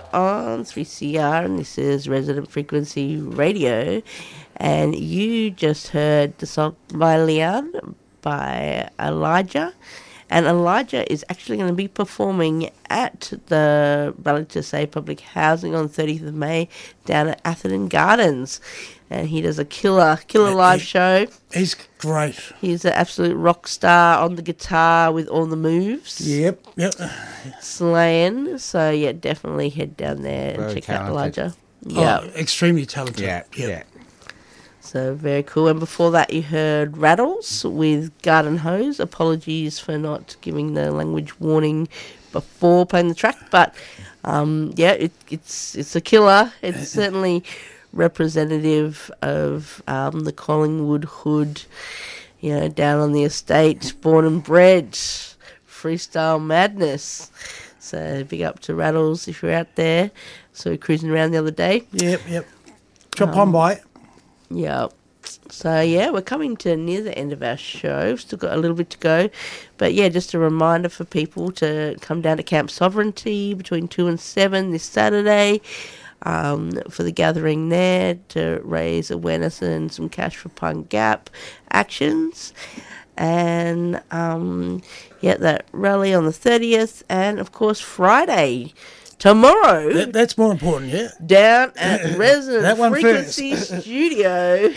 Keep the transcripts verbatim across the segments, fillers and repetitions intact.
on three C R, and this is Resident Frequency Radio. And you just heard the song by Leon by Elijah. And Elijah is actually going to be performing at the Rally to Save Public Housing on thirtieth of May down at Atherton Gardens. And he does a killer, killer He- live show. He's great. He's an absolute rock star on the guitar with all the moves. Yep, yep. Slaying. So, yeah, definitely head down there and Very check out talented. Elijah. Yeah. Oh, extremely talented. Yeah, Yep. yeah. So, very cool. And before that, you heard Rattles with Garden Hose. Apologies for not giving the language warning before playing the track. But, um, yeah, it, it's it's a killer. It's certainly representative of um, the Collingwood hood, you know, down on the estate, born and bred, freestyle madness. So big up to Rattles if you're out there. So cruising around the other day. Yep, yep. Drop Um, on by. Yeah. So, yeah, we're coming to near the end of our show. We've still got a little bit to go. But, yeah, just a reminder for people to come down to Camp Sovereignty between two and seven this Saturday um, for the gathering there to raise awareness and some cash for Pine Gap actions. And, um, yeah, that rally on the thirtieth. And, of course, Friday, tomorrow. That, that's more important, yeah. Down at Resident That one Frequency first. Studio,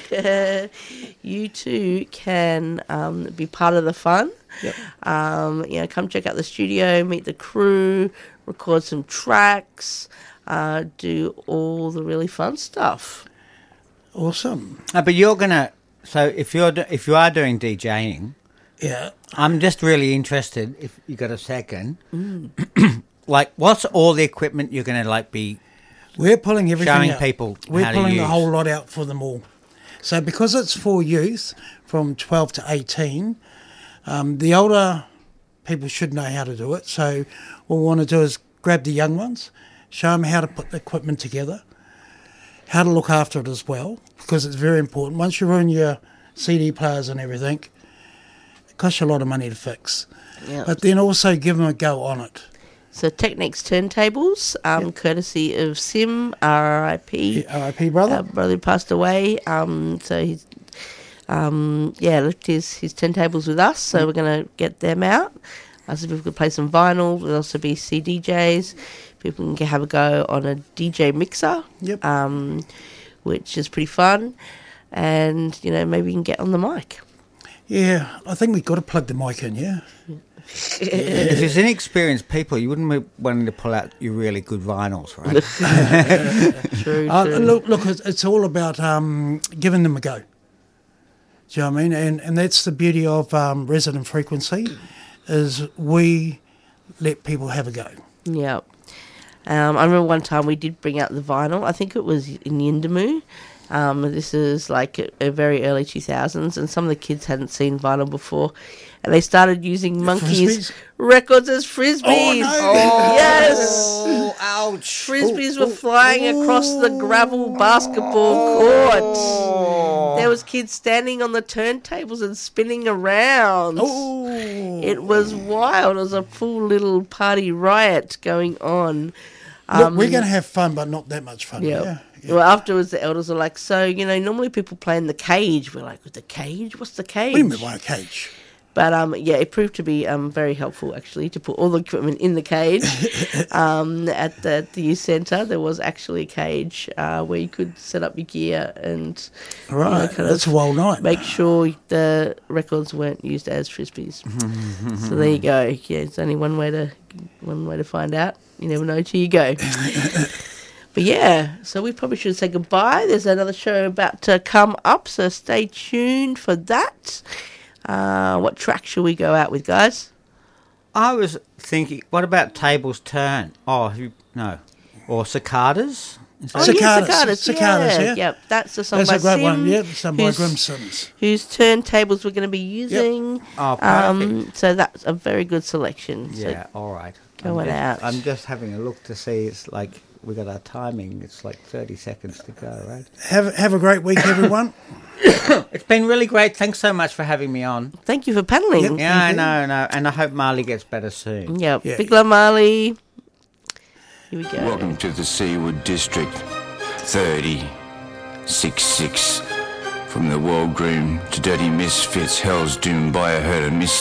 you too can um, be part of the fun. Yep. Um, you know, come check out the studio, meet the crew, record some tracks, uh, do all the really fun stuff. Awesome. Uh, but you're gonna. So if you're do- if you are doing DJing, Yeah. I'm just really interested. If you got a second, like what's all the equipment you're gonna like be We're pulling everything showing out. people We're how to pulling the use? whole lot out for them all. So because it's for youth from twelve to eighteen, um, the older people should know how to do it. So what we want to do is grab the young ones, show them how to put the equipment together, how to look after it as well, because it's very important. Once you ruin your C D players and everything, it costs you a lot of money to fix. Yeah. But then also give them a go on it. So Technics Turntables, um, courtesy of Sim, R I P. R I P brother. Our brother who passed away. Um, so he's, um, yeah, left his, his turntables with us. So we're going to get them out. I said people could play some vinyl. There'll also be C D Js. People can have a go on a D J mixer, Yep. um, which is pretty fun. And, you know, maybe you can get on the mic. Yeah, I think we've got to plug the mic in, yeah? If there's inexperienced people, you wouldn't be wanting to pull out your really good vinyls, right? True, Uh, true. look, look, it's it's all about um, giving them a go. Do you know what I mean? And and that's the beauty of um, Resident Frequency, is we let people have a go. Yeah. Um, I remember one time we did bring out the vinyl. I think it was in Yindamu. Um, this is like a, a very early two thousands, and some of the kids hadn't seen vinyl before. And they started using Monkeys Frisbees? records as frisbees. Oh, no. Yes! Oh, ouch! Frisbees were flying across the gravel basketball court. There was kids standing on the turntables and spinning around. Oh, It was wild. It was a full little party riot going on. look, we're going to have fun, but not that much fun. Yeah. Yeah. yeah. Well, afterwards, the elders were like, so, you know, normally people play in the cage. We're like, the cage? What's the cage? What do you mean by a cage? But, um, yeah, it proved to be um, very helpful, actually, to put all the equipment in the cage. um, at the, at the youth centre, there was actually a cage uh, where you could set up your gear and All right, you know, kind that's of a wild night. make sure the records weren't used as frisbees. So there you go. Yeah, it's only one way to one way to find out. You never know till you go. But yeah, so we probably should say goodbye. There's another show about to come up, so stay tuned for that. Uh, what track should we go out with, guys? I was thinking, what about Tables Turn? Oh, who, no. Or Cicadas? Is Oh, that- yeah, Cicadas, Cicadas. Cicadas, yeah. yeah. Yep, that's the song That's by a great Sim, one. Yeah, it's done by whose- Grim Sims. whose turntables we're going to be using. Oh, perfect. Um, so that's a very good selection. So Yeah, all right. Going I'm just, out. I'm just having a look to see. It's like we got our timing. It's like thirty seconds to go, right? Have have a great week, everyone. It's been really great. Thanks so much for having me on. thank you for paddling. Yep. Yeah, I know, no, and I hope Marley gets better soon. Yeah, Yeah. Big Love Marley. Here we go. Welcome to the Seawood District. thirty six six. From the world groom to dirty misfits, hell's doomed by a herd of mis